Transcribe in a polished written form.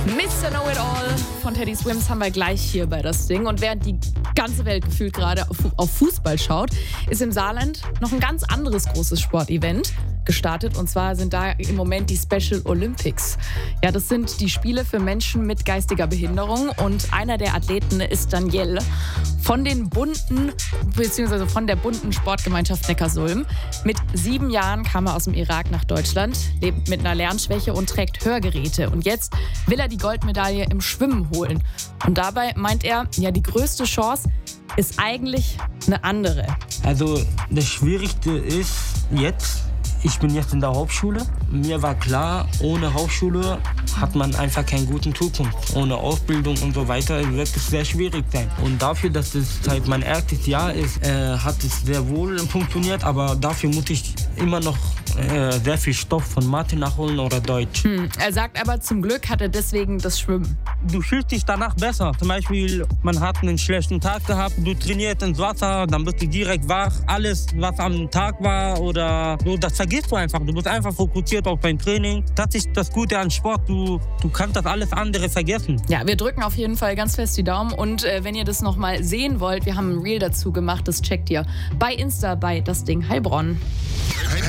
Mr. Know-It-All von Teddy Swims haben wir gleich hier bei das Ding. Und während die ganze Welt gefühlt gerade auf Fußball schaut, ist im Saarland noch ein ganz anderes großes Sportevent gestartet. Und zwar sind da im Moment die Special Olympics. Ja, das sind die Spiele für Menschen mit geistiger Behinderung. Und einer der Athleten ist Daniel von der bunten Sportgemeinschaft Neckarsulm. Mit 7 Jahren kam er aus dem Irak nach Deutschland, lebt mit einer Lernschwäche und trägt Hörgeräte. Und jetzt will er die Goldmedaille im Schwimmen holen. Und dabei meint er, ja, die größte Chance ist eigentlich eine andere. Also das Schwierigste ist jetzt, ich bin jetzt in der Hauptschule. Mir war klar, ohne Hauptschule hat man einfach keine gute Zukunft. Ohne Ausbildung und so weiter wird es sehr schwierig sein. Und dafür, dass es halt mein erstes Jahr ist, hat es sehr wohl funktioniert. Aber dafür muss ich immer noch sehr viel Stoff von Mathe nachholen oder Deutsch. Er sagt aber, zum Glück hat er deswegen das Schwimmen. Du fühlst dich danach besser. Zum Beispiel, man hat einen schlechten Tag gehabt, du trainierst ins Wasser, dann bist du direkt wach. Alles, was am Tag war oder so, das vergisst du einfach. Du bist einfach fokussiert auf dein Training. Das ist das Gute an Sport. Du kannst das alles andere vergessen. Ja, wir drücken auf jeden Fall ganz fest die Daumen. Und wenn ihr das nochmal sehen wollt, wir haben ein Reel dazu gemacht. Das checkt ihr bei Insta bei das Ding Heilbronn.